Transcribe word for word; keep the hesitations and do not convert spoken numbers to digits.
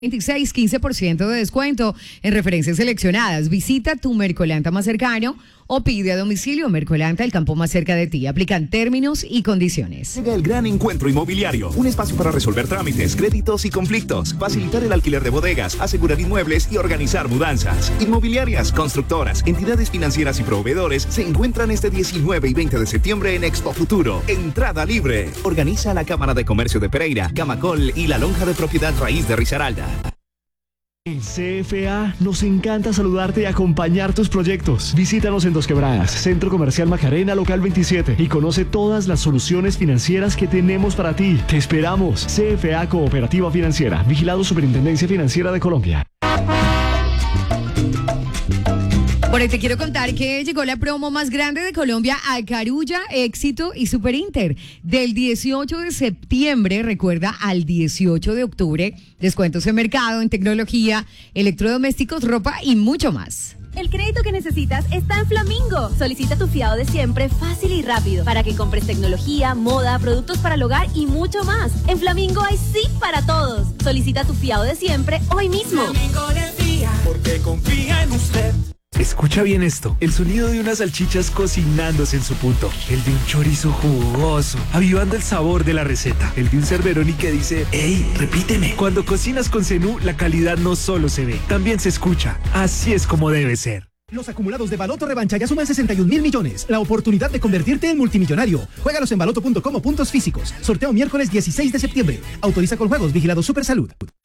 veintiséis, quince por ciento de descuento en referencias seleccionadas. Visita tu Mercolanta más cercano o pide a domicilio Mercolanta, el campo más cerca de ti. Aplican términos y condiciones. Llega el gran encuentro inmobiliario, un espacio para resolver trámites, créditos y conflictos, facilitar el alquiler de bodegas, asegurar inmuebles y organizar mudanzas. Inmobiliarias, constructoras, entidades financieras y proveedores se encuentran este diecinueve y veinte de septiembre en Expo Futuro. Entrada libre. Organiza la Cámara de Comercio de Pereira, Camacol y la Lonja de Propiedad Raíz de Risaralda. En C F A nos encanta saludarte y acompañar tus proyectos. Visítanos en Dos Quebradas, Centro Comercial Macarena, local veintisiete, y conoce todas las soluciones financieras que tenemos para ti. Te esperamos. C F A Cooperativa Financiera, vigilado Superintendencia Financiera de Colombia. Por ahí te quiero contar que llegó la promo más grande de Colombia a Carulla, Éxito y Super Inter. Del dieciocho de septiembre, recuerda, al dieciocho de octubre, descuentos en mercado, en tecnología, electrodomésticos, ropa y mucho más. El crédito que necesitas está en Flamingo. Solicita tu fiado de siempre fácil y rápido para que compres tecnología, moda, productos para el hogar y mucho más. En Flamingo hay sí para todos. Solicita tu fiado de siempre hoy mismo. Flamingo le fía, porque confía en usted. Escucha bien esto, el sonido de unas salchichas cocinándose en su punto, el de un chorizo jugoso, avivando el sabor de la receta, el de un Cerberoni que dice, ¡ey, repíteme! Cuando cocinas con Zenú, la calidad no solo se ve, también se escucha. Así es como debe ser. Los acumulados de Baloto Revancha ya suman sesenta y un mil millones. La oportunidad de convertirte en multimillonario. Juégalos en baloto punto com o puntos físicos. Sorteo miércoles dieciséis de septiembre. Autoriza con juegos. Vigilado Supersalud.